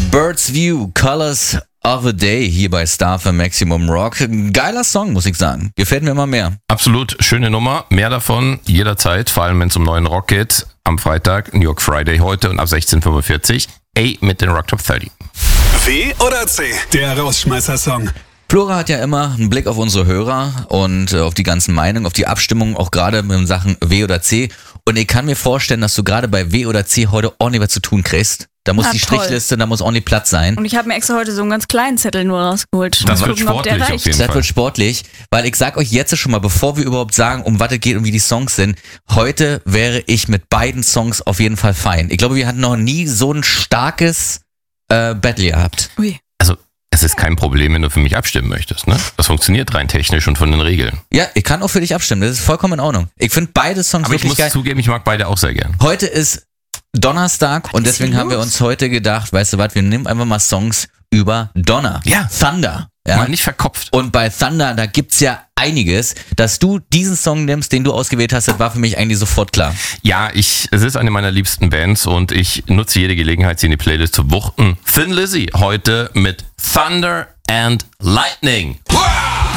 Bird's View, Colors of a Day hier bei Star für Maximum Rock. Geiler Song, muss ich sagen. Gefällt mir immer mehr. Absolut, schöne Nummer. Mehr davon jederzeit, vor allem wenn es um neuen Rock geht. Am Freitag, New York Friday heute und ab 16:45 mit den Rock Top 30. W oder C? Der Rausschmeißer-Song. Flora hat ja immer einen Blick auf unsere Hörer und auf die ganzen Meinungen, auf die Abstimmung, auch gerade mit Sachen W oder C. Und ich kann mir vorstellen, dass du gerade bei W oder C heute ordentlich was zu tun kriegst. Da muss die Strichliste, da muss ordentlich Platz sein. Und ich habe mir extra heute so einen ganz kleinen Zettel nur rausgeholt. Das wird sportlich auf jeden Fall. Das wird sportlich, weil ich sag euch jetzt schon mal, bevor wir überhaupt sagen, um was es geht und wie die Songs sind, heute wäre ich mit beiden Songs auf jeden Fall fein. Ich glaube, wir hatten noch nie so ein starkes Battle gehabt. Ui. Also, es ist kein Problem, wenn du für mich abstimmen möchtest, ne? Das funktioniert rein technisch und von den Regeln. Ja, ich kann auch für dich abstimmen, das ist vollkommen in Ordnung. Ich finde beide Songs Aber ich wirklich muss geil. zugeben, ich mag beide auch sehr gern. Heute ist Donnerstag und deswegen haben wir uns heute gedacht, weißt du was, wir nehmen einfach mal Songs über Donner. Ja. Thunder. Ja? Mal nicht verkopft. Und bei Thunder, da gibt's ja einiges. Dass du diesen Song nimmst, den du ausgewählt hast, das war für mich eigentlich sofort klar. Ja, es ist eine meiner liebsten Bands und ich nutze jede Gelegenheit, sie in die Playlist zu wuchten. Thin Lizzy heute mit Thunder and Lightning. Wow!